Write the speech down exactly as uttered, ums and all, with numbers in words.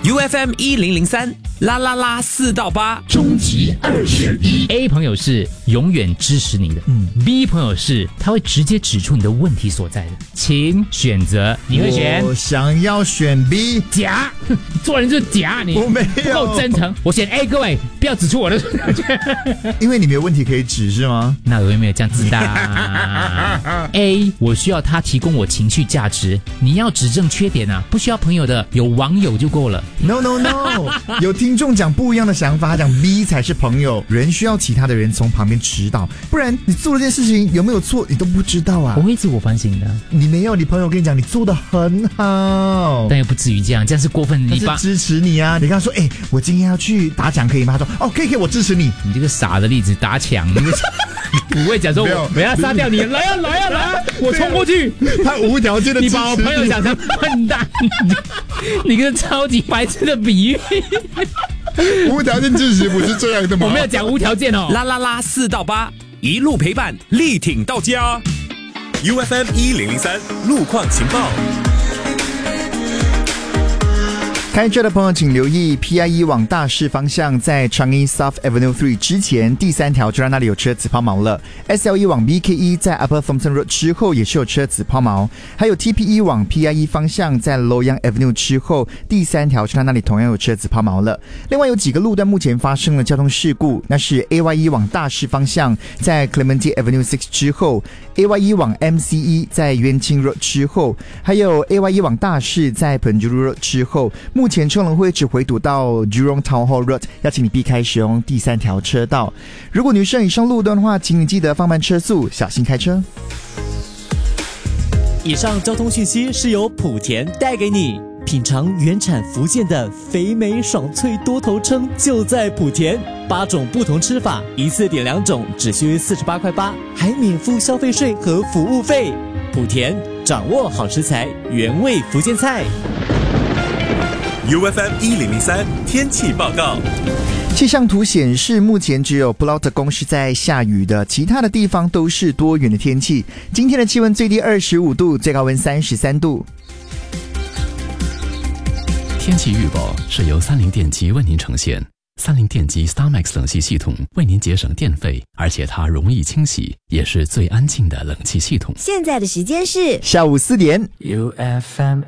U F M 一零零三啦啦啦四到八， 终极二选一。 A 朋友是永远支持你的，嗯 B 朋友是他会直接指出你的问题所在的，请选择，你会选？ 我想要选 B。 假，做人就是假，你我没有不够真诚。我选 A， 各位不要指出我的， 因为你没有问题可以指是吗？ 那我也没有这样子大。A， 我需要他提供我情绪价值，你要指正缺点啊，不需要朋友的，有网友就够了。 No no no， 有听众讲不一样的想法，讲 B 才是朋友，人需要其他的人从旁边指导，不然你做了这件事情有没有错你都不知道啊。 我会自我反省的。 你没有，你朋友跟你讲你做得很好， 但又不至于这样，这样是过分。 他你把是支持你啊，你跟他说，哎、欸，我今天要去打抢可以吗？他说，哦，可以可以，我支持你。 你这个傻的例子，打抢，你不会讲说我我要杀掉你，来啊来啊来啊，我冲过去。 他无条件的支持你把我朋友想成笨蛋，你个超级白痴的比喻。 无条件支持不是这样的吗？ 我没有讲无条件哦。 啦啦啦四到八，一路陪伴，力挺到家。U F M 一零零三路况情报。 开车的朋友请留意 P I E 往大市方向，在长一 South Avenue 三之前第三条车站那里有车子抛锚了。 S L E 往 B K E 在 Upper Thompson Road 之后也是有车子抛锚，还有 T P E 往 P I E 方向在 Loyang Avenue 之后第三条车站那里同样有车子抛锚了。另外有几个路段目前发生了交通事故，那是 A Y E 往大市方向在 Clementi Avenue 六之后， A Y E 往 M C E 在元清 Road 之后，还有 A Y E 往大市在 Penjuru Road 之后，目前车龙会只回堵到 Jurong Town Hall Road， 要请你避开使用第三条车道。如果你是以上路段的话，请你记得放慢车速，小心开车。 以上交通讯息是由莆田带给你。品尝原产福建的肥美爽脆多头称就在莆田，八种不同吃法，一次点两种只需四十八块八，还免付消费税和服务费。莆田掌握好食材，原味福建菜。 U F M 一零零三天气报告。 气象图显示，目前只有布劳特宫是在下雨的，其他的地方都是多云的天气。今天的气温最低二十五度，最高温三十三度。 天气预报是由三菱电机为您呈现。三菱电机 StarMax 冷气系统为您节省电费，而且它容易清洗，也是最安静的冷气系统。 现在的时间是下午四点。 U F M